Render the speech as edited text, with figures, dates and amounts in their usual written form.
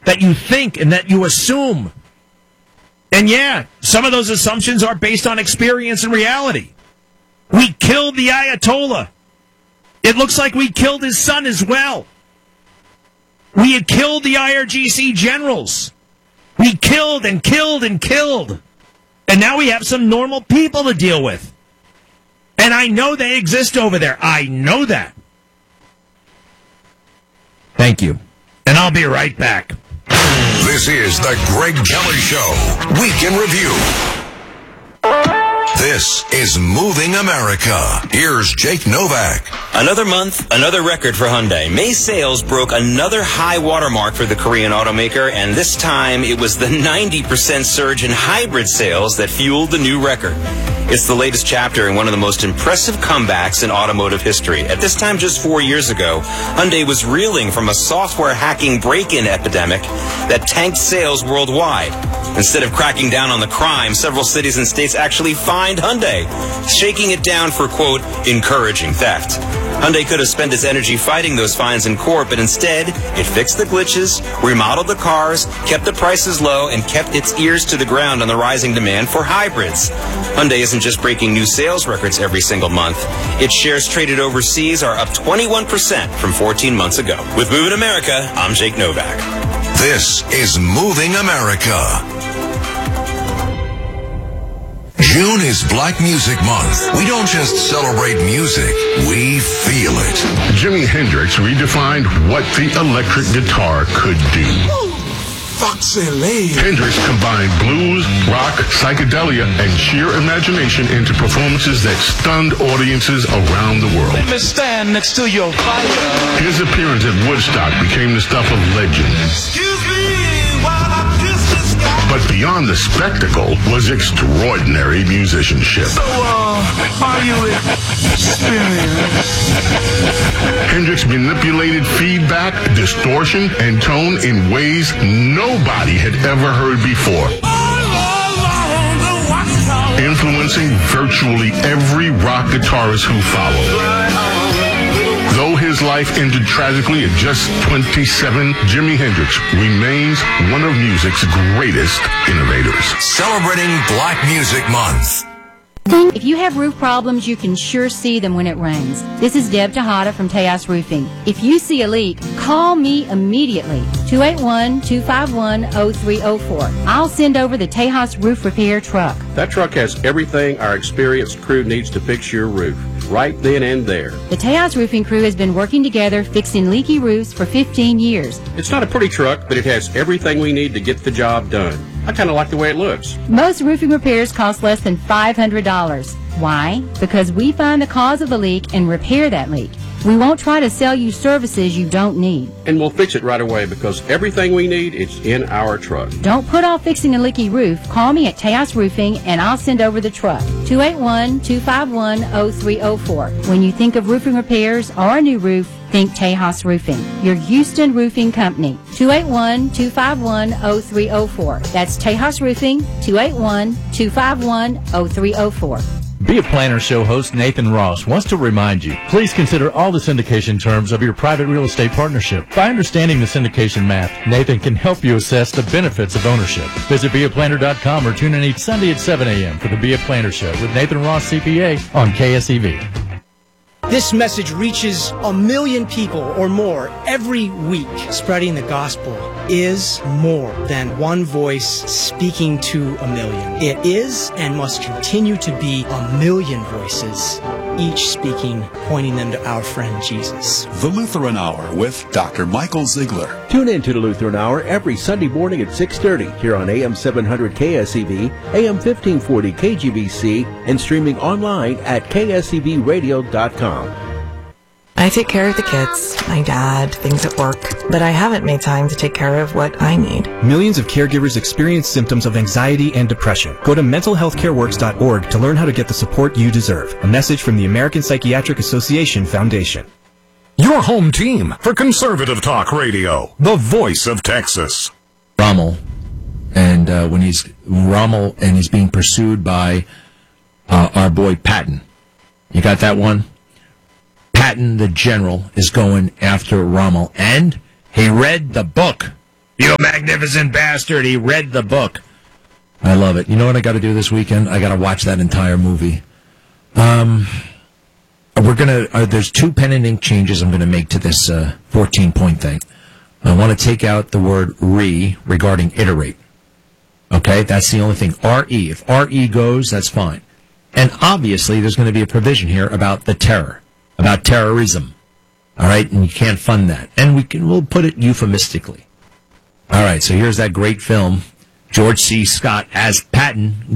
that you think and that you assume. And yeah, some of those assumptions are based on experience and reality. We killed the Ayatollah. It looks like we killed his son as well. We had killed the IRGC generals. We killed and killed and killed. And now we have some normal people to deal with. And I know they exist over there. I know that. Thank you. And I'll be right back. This is the Greg Kelly Show, Week in Review. This is Moving America. Here's Jake Novak. Another month, another record for Hyundai. May sales broke another high watermark for the Korean automaker, and this time it was the 90% surge in hybrid sales that fueled the new record. It's the latest chapter in one of the most impressive comebacks in automotive history. At this time, just 4 years ago, Hyundai was reeling from a software hacking break-in epidemic that tanked sales worldwide. Instead of cracking down on the crime, several cities and states actually fined Hyundai, shaking it down for, quote, encouraging theft. Hyundai could have spent its energy fighting those fines in court, but instead, it fixed the glitches, remodeled the cars, kept the prices low, and kept its ears to the ground on the rising demand for hybrids. Hyundai isn't just breaking new sales records every single month. Its shares traded overseas are up 21% from 14 months ago. With Moving America, I'm Jake Novak. This is Moving America. June is Black Music Month. We don't just celebrate music, we feel it. Jimi Hendrix redefined what the electric guitar could do. Hendrix combined blues, rock, psychedelia, and sheer imagination into performances that stunned audiences around the world. Let me stand next to your fire. His appearance at Woodstock became the stuff of legend. Excuse me while I kiss the sky. But beyond the spectacle was extraordinary musicianship. So, are you experienced? Hendrix manipulated feedback, distortion, and tone in ways nobody had ever heard before, influencing virtually every rock guitarist who followed. Though his life ended tragically at just 27, Jimi Hendrix remains one of music's greatest innovators. Celebrating Black Music Month. If you have roof problems, you can sure see them when it rains. This is Deb Tejada from Tejas Roofing. If you see a leak, call me immediately, 281-251-0304. I'll send over the Tejas Roof Repair truck. That truck has everything our experienced crew needs to fix your roof, right then and there. The Tejas Roofing crew has been working together fixing leaky roofs for 15 years. It's not a pretty truck, but it has everything we need to get the job done. I kind of like the way it looks. Most roofing repairs cost less than $500. Why? Because we find the cause of the leak and repair that leak. We won't try to sell you services you don't need. And we'll fix it right away because everything we need is in our truck. Don't put off fixing a leaky roof. Call me at Tejas Roofing and I'll send over the truck. 281-251-0304. When you think of roofing repairs or a new roof, think Tejas Roofing, your Houston roofing company. 281-251-0304. That's Tejas Roofing, 281-251-0304. Be a Planner Show host Nathan Ross wants to remind you, please consider all the syndication terms of your private real estate partnership. By understanding the syndication math, Nathan can help you assess the benefits of ownership. Visit beaplanner.com or tune in each Sunday at 7 a.m. for the Be a Planner Show with Nathan Ross, CPA, on KSEV. This message reaches 1 million people or more every week. Spreading the gospel is more than one voice speaking to 1 million. It is and must continue to be 1 million voices, each speaking, pointing them to our friend Jesus. The Lutheran Hour with Dr. Michael Ziegler. Tune in to the Lutheran Hour every Sunday morning at 6:30 here on AM 700 KSEV, AM 1540 KGBC, and streaming online at ksevradio.com. I take care of the kids, my dad, things at work, but I haven't made time to take care of what I need. Millions of caregivers experience symptoms of anxiety and depression. Go to mentalhealthcareworks.org to learn how to get the support you deserve. A message from the American Psychiatric Association Foundation. Your home team for Conservative Talk Radio, the voice of Texas. Rommel, and when he's being pursued by our boy Patton. You got that one? Patton, the general, is going after Rommel, and he read the book. You magnificent bastard. He read the book. I love it. You know what I got to do this weekend? I got to watch that entire movie. There's 2 pen and ink changes I'm going to make to this 14-point thing. I want to take out the word regarding iterate. Okay, that's the only thing. R-E. If R-E goes, that's fine. And obviously, there's going to be a provision here about the terror, about terrorism. All right, and you can't fund that. And we'll put it euphemistically. All right, so here's that great film. George C. Scott as Patton